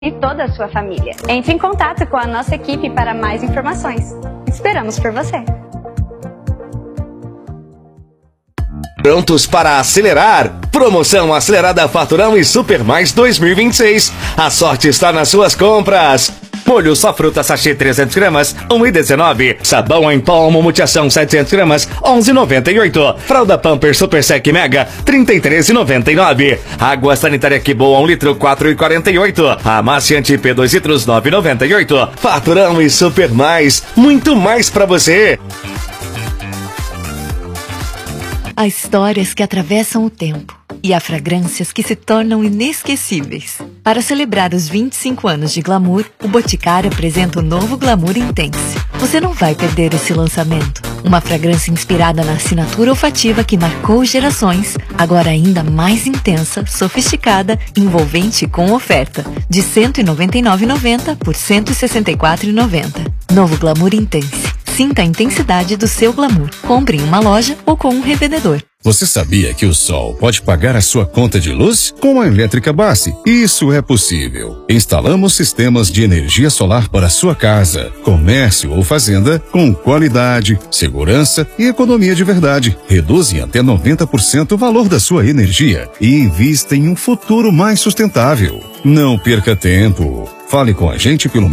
e toda a sua família. Entre em contato com a nossa equipe para mais informações. Esperamos por você. Prontos para acelerar? Promoção acelerada Faturão e Super Mais 2026. A sorte está nas suas compras. Molho só fruta sachê 300 gramas, 1,19. Sabão em pó multiação 700 gramas, 11,98. Fralda Pampers Super Sec Mega, 33,99. Água sanitária Que Boa 1 litro, 4,48. Amaciante P 2 litros, 9,98. Faturão e Super Mais, muito mais para você. Há histórias que atravessam o tempo e há fragrâncias que se tornam inesquecíveis. Para celebrar os 25 anos de Glamour, o Boticário apresenta o novo Glamour Intense. Você não vai perder esse lançamento. Uma fragrância inspirada na assinatura olfativa que marcou gerações, agora ainda mais intensa, sofisticada, envolvente e com oferta, de R$ 199,90 por R$ 164,90. Novo Glamour Intense. Sinta a intensidade do seu glamour. Compre em uma loja ou com um revendedor. Você sabia que o sol pode pagar a sua conta de luz? Com a Elétrica Bassi, isso é possível. Instalamos sistemas de energia solar para sua casa, comércio ou fazenda com qualidade, segurança e economia de verdade. Reduzem até 90% o valor da sua energia e invista em um futuro mais sustentável. Não perca tempo. Fale com a gente pelo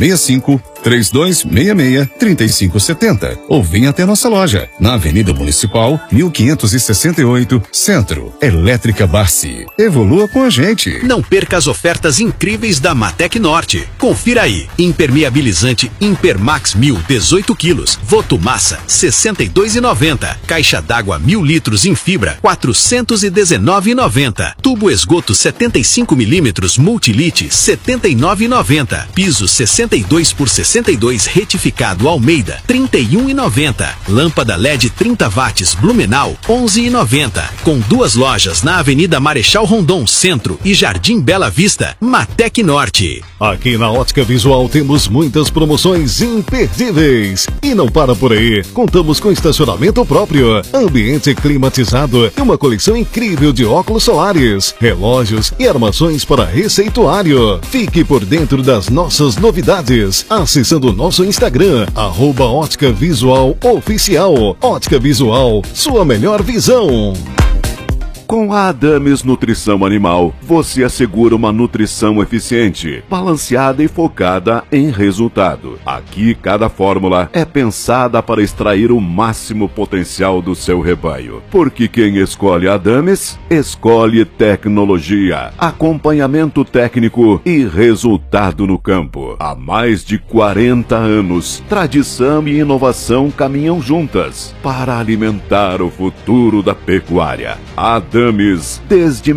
65-3266-3570 ou venha até nossa loja, na Avenida Municipal, 1568, Centro. Elétrica Bassi. Evolua com a gente. Não perca as ofertas incríveis da Matec Norte. Confira aí. Impermeabilizante Impermax 1000, 18 quilos. Votomassa, 62,90. Caixa d'água 1000 litros em fibra, 419,90. Tubo esgoto 75 milímetros Multilite, 79,90. Piso 62 por 62 retificado Almeida, 31,90. Lâmpada LED 30 watts Blumenau, 11,90. Com 2 lojas na Avenida Marechal Rondon Centro e Jardim Bela Vista, Matec Norte. Aqui na Ótica Visual temos muitas promoções imperdíveis. E não para por aí, contamos com estacionamento próprio, ambiente climatizado e uma coleção incrível de óculos solares, relógios e armações para receituário. Fique por dentro das nossas novidades, acessando o nosso Instagram, @Ótica Visual Oficial. Ótica Visual, sua melhor visão. Com a Adames Nutrição Animal, você assegura uma nutrição eficiente, balanceada e focada em resultado. Aqui, cada fórmula é pensada para extrair o máximo potencial do seu rebanho. Porque quem escolhe a Adames, escolhe tecnologia, acompanhamento técnico e resultado no campo. Há mais de 40 anos, tradição e inovação caminham juntas para alimentar o futuro da pecuária. Adames, desde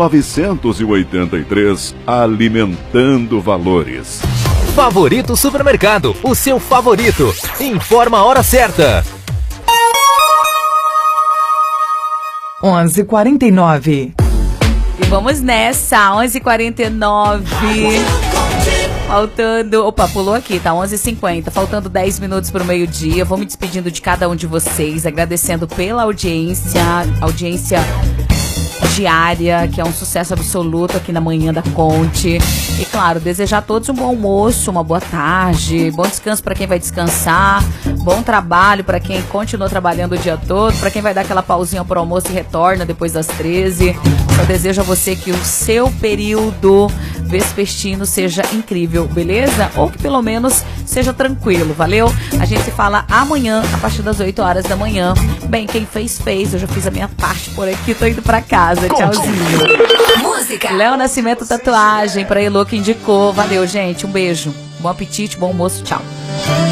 1983, alimentando valores. Favorito Supermercado, o seu favorito. Informa a hora certa. 11h49. E vamos nessa, 11h49. Faltando... Opa, pulou aqui, tá 11h50. Faltando 10 minutos para o meio-dia. Vou me despedindo de cada um de vocês, agradecendo pela audiência diária, que é um sucesso absoluto aqui na Manhã da Conte. E claro, desejar a todos um bom almoço, uma boa tarde, bom descanso para quem vai descansar, bom trabalho para quem continua trabalhando o dia todo, para quem vai dar aquela pausinha pro almoço e retorna depois das 13. Só desejo a você que o seu período vespertino seja incrível, beleza? Ou que pelo menos seja tranquilo, valeu? A gente se fala amanhã, a partir das 8 horas da manhã. Bem, quem fez, eu já fiz a minha parte por aqui, tô indo pra casa, tchauzinho. Música. Léo Nascimento Tatuagem, pra Elô que indicou, valeu gente, um beijo, bom apetite, bom almoço, tchau.